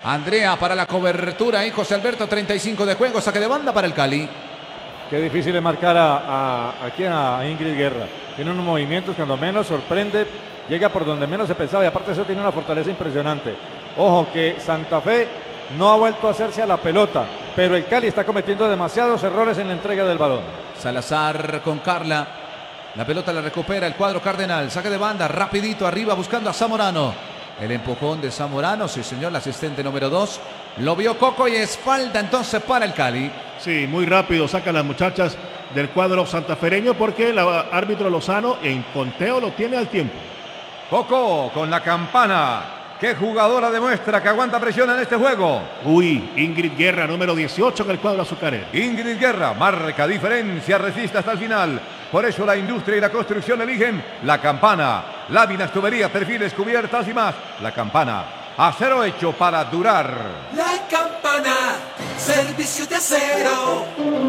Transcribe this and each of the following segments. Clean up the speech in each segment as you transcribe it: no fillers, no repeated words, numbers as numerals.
Andrea para la cobertura y José Alberto, 35 de juego, saque de banda para el Cali. Qué difícil es marcar a Ingrid Guerra. Tiene unos movimientos cuando menos sorprende, llega por donde menos se pensaba y aparte eso tiene una fortaleza impresionante. Ojo que Santa Fe no ha vuelto a hacerse a la pelota, pero el Cali está cometiendo demasiados errores en la entrega del balón. Salazar con Carla. La pelota la recupera el cuadro cardenal. Saque de banda, rapidito arriba buscando a Zamorano. El empujón de Zamorano, sí señor, el asistente número 2. Lo vio Coco y es falta entonces para el Cali. Sí, muy rápido sacan las muchachas del cuadro santafereño porque el árbitro Lozano en conteo lo tiene al tiempo. Coco con la campana. ¿Qué jugadora demuestra que aguanta presión en este juego? Uy, Ingrid Guerra, número 18 en el cuadro azucarero. Ingrid Guerra marca diferencia, resiste hasta el final. Por eso la industria y la construcción eligen la campana. Láminas, tuberías, perfiles, cubiertas y más. La campana. Acero hecho para durar. La campana, servicio de acero.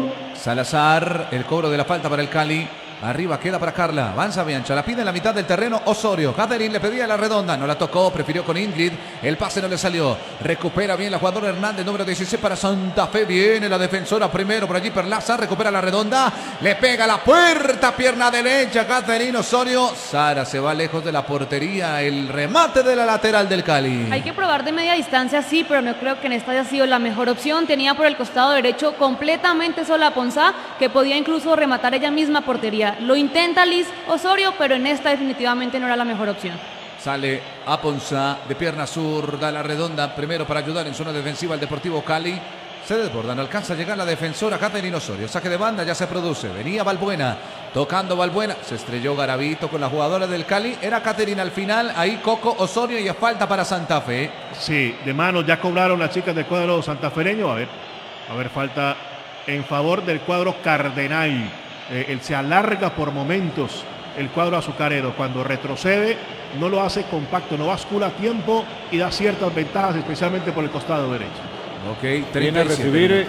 Salazar, el cobro de la falta para el Cali. Arriba queda para Carla, avanza Biancha, la pide en la mitad del terreno Osorio. Catherine le pedía la redonda, no la tocó, prefirió con Ingrid. El pase no le salió. Recupera bien la jugadora Hernández, número 16 para Santa Fe. Viene la defensora primero por allí Perlaza, recupera la redonda. Le pega la puerta, pierna derecha, Catherine Osorio. Sara se va lejos de la portería. El remate de la lateral del Cali. Hay que probar de media distancia, sí, pero no creo que en esta haya sido la mejor opción. Tenía por el costado derecho completamente sola a Ponzá, que podía incluso rematar ella misma portería. Lo intenta Liz Osorio, pero en esta definitivamente no era la mejor opción. Sale a Ponzá de pierna zurda, la redonda primero para ayudar en zona defensiva al Deportivo Cali. Se desborda, no alcanza a llegar la defensora Catherine Osorio. Saque de banda, ya se produce. Venía Balbuena, tocando Balbuena. Se estrelló Garavito con la jugadora del Cali. Era Catherine al final, ahí Coco Osorio y a falta para Santa Fe. Sí, de mano ya cobraron las chicas del cuadro santafereño. A ver, falta en favor del cuadro cardenal. Él se alarga por momentos el cuadro azucarero. Cuando retrocede, no lo hace compacto, no bascula a tiempo y da ciertas ventajas, especialmente por el costado derecho. Ok, viene a recibir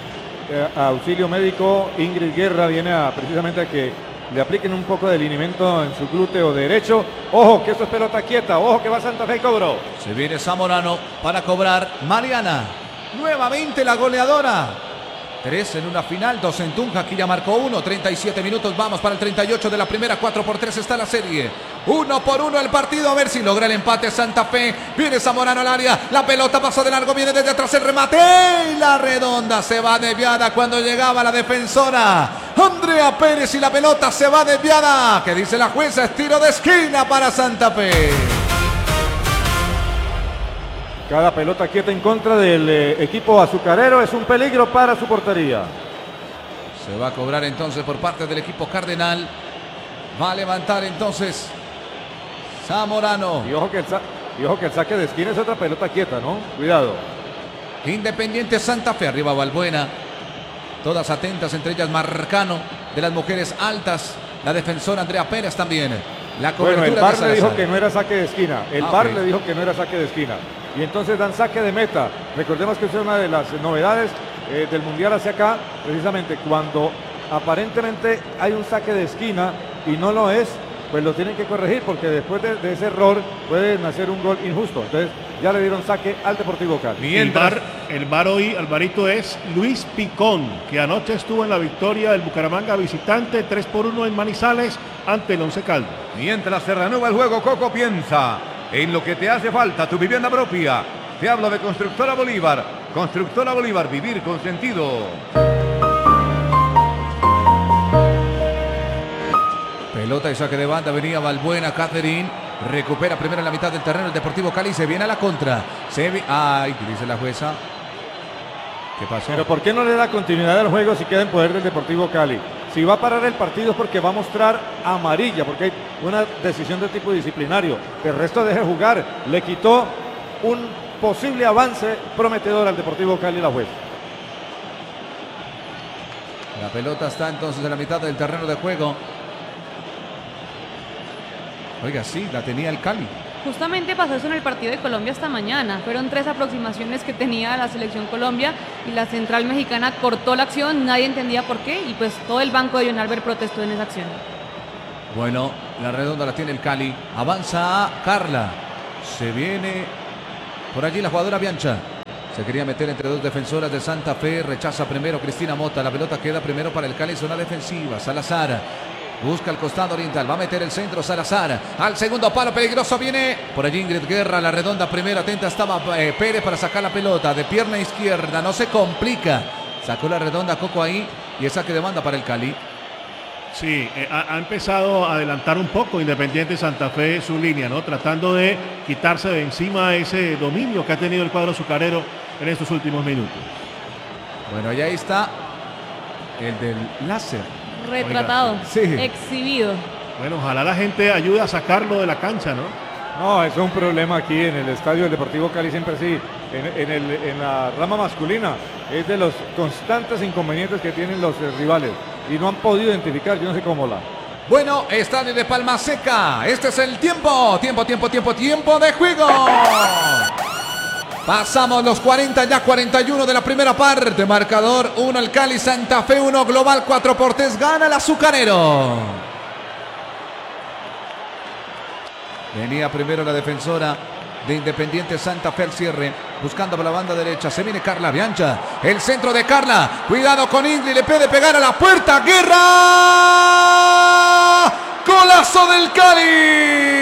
auxilio médico. Ingrid Guerra viene precisamente a que le apliquen un poco de linimento en su glúteo derecho. Ojo, que esto es pelota quieta. Ojo, que va Santa Fe y cobró. Se viene Zamorano para cobrar. Mariana, nuevamente la goleadora. 3 en una final, 2 en Tunja, aquí ya marcó 1, 37 minutos, vamos para el 38 de la primera, 4-3 está la serie. 1-1 el partido, a ver si logra el empate Santa Fe. Viene Zamorano al área, la pelota pasa de largo, viene desde atrás el remate y la redonda se va desviada cuando llegaba la defensora Andrea Pérez y la pelota se va desviada. ¿Qué dice la jueza? Es tiro de esquina para Santa Fe. Cada pelota quieta en contra del equipo azucarero es un peligro para su portería. Se va a cobrar entonces por parte del equipo cardenal. Va a levantar entonces Zamorano. Y ojo que el saque de esquina es otra pelota quieta, ¿no? Cuidado. Independiente Santa Fe, arriba Balbuena. Todas atentas, entre ellas Marcano, de las mujeres altas. La defensora Andrea Pérez también. La cobertura el VAR de le dijo que no era saque de esquina. El VAR okay. le dijo que no era saque de esquina. Y entonces dan saque de meta. Recordemos que esa es una de las novedades del Mundial hacia acá. Precisamente cuando aparentemente hay un saque de esquina y no lo es, pues lo tienen que corregir porque después de ese error puede nacer un gol injusto. Entonces ya le dieron saque al Deportivo Cali. El VAR hoy, Alvarito, es Luis Picón, que anoche estuvo en la victoria del Bucaramanga visitante 3-1 en Manizales ante el Once Caldas. Mientras se reanuda el juego, Coco piensa en lo que te hace falta, tu vivienda propia. Te hablo de Constructora Bolívar. Constructora Bolívar, vivir con sentido. Pelota y saque de banda, venía Balbuena, Catherine. Recupera primero en la mitad del terreno el Deportivo Cali, se viene a la contra. Ay, ¿qué dice la jueza? ¿Qué pasó? Pero ¿por qué no le da continuidad al juego si queda en poder del Deportivo Cali? Si va a parar el partido es porque va a mostrar amarilla, porque hay una decisión de tipo disciplinario. El resto deje jugar. Le quitó un posible avance prometedor al Deportivo Cali la jueza. La pelota está entonces en la mitad del terreno de juego. Oiga, sí, la tenía el Cali. Justamente pasó eso en el partido de Colombia esta mañana. Fueron 3 aproximaciones que tenía la selección Colombia y la central mexicana cortó la acción. Nadie entendía por qué y pues todo el banco de John Albert protestó en esa acción. Bueno, la redonda la tiene el Cali. Avanza a Carla. Se viene por allí la jugadora Biancha. Se quería meter entre dos defensoras de Santa Fe. Rechaza primero Cristina Mota. La pelota queda primero para el Cali. Zona defensiva. Salazar busca el costado oriental. Va a meter el centro Salazar. Al segundo palo peligroso viene por allí Ingrid Guerra. La redonda primero. Atenta estaba Pérez para sacar la pelota. De pierna izquierda. No se complica. Sacó la redonda Coco ahí. Y el saque de banda para el Cali. Sí, ha empezado a adelantar un poco Independiente Santa Fe su línea, ¿no? Tratando de quitarse de encima ese dominio que ha tenido el cuadro azucarero en estos últimos minutos. Bueno, y ahí está el del láser. Retratado, sí. exhibido. Bueno, ojalá la gente ayude a sacarlo de la cancha, ¿no? No, es un problema aquí en el estadio del Deportivo Cali, siempre sí, en la rama masculina. Es de los constantes inconvenientes que tienen los rivales y no han podido identificar, yo no sé cómo la. Bueno, estadio de Palma Seca. Este es el tiempo de juego. Pasamos los 40, ya 41 de la primera parte. Marcador 1 el Cali, Santa Fe 1, global 4-3. Gana el azucarero. Venía primero la defensora de Independiente Santa Fe al cierre. Buscando por la banda derecha. Se viene Carla Biancha. El centro de Carla. Cuidado con Ingrid. Le puede pegar a la puerta. Guerra. Golazo del Cali.